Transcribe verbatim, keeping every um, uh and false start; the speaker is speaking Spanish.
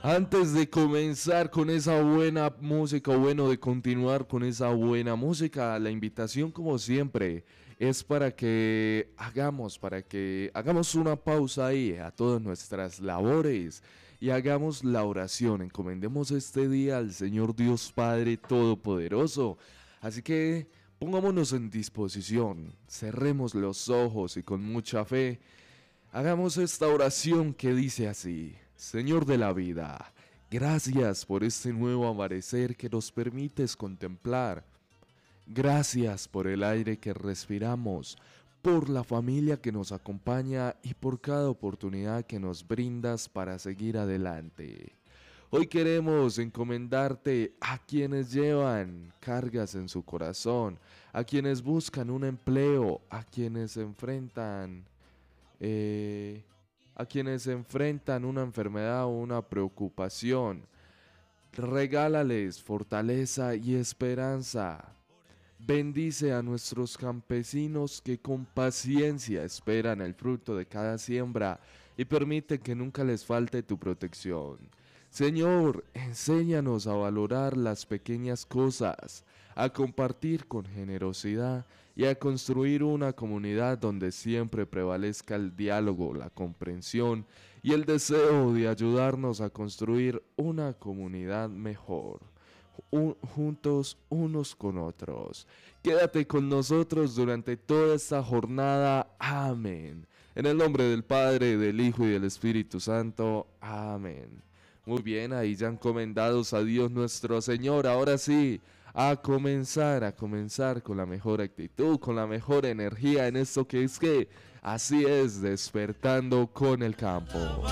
Antes de comenzar con esa buena música, o bueno, de continuar con esa buena música, la invitación como siempre es para que hagamos, para que hagamos una pausa ahí a todas nuestras labores y hagamos la oración, encomendemos este día al Señor Dios Padre Todopoderoso. Así que pongámonos en disposición, cerremos los ojos y con mucha fe hagamos esta oración que dice así: Señor de la vida, gracias por este nuevo amanecer que nos permites contemplar. Gracias por el aire que respiramos, por la familia que nos acompaña y por cada oportunidad que nos brindas para seguir adelante. Hoy queremos encomendarte a quienes llevan cargas en su corazón, a quienes buscan un empleo, a quienes enfrentan eh, a quienes enfrentan una enfermedad o una preocupación. Regálales fortaleza y esperanza. Bendice a nuestros campesinos que con paciencia esperan el fruto de cada siembra y permite que nunca les falte tu protección. Señor, enséñanos a valorar las pequeñas cosas, a compartir con generosidad y a construir una comunidad donde siempre prevalezca el diálogo, la comprensión y el deseo de ayudarnos a construir una comunidad mejor, un- juntos unos con otros. Quédate con nosotros durante toda esta jornada. Amén. En el nombre del Padre, del Hijo y del Espíritu Santo. Amén. Muy bien, ahí ya encomendados a Dios nuestro Señor. Ahora sí, a comenzar, a comenzar con la mejor actitud, con la mejor energía en esto que es que así es, despertando con el campo.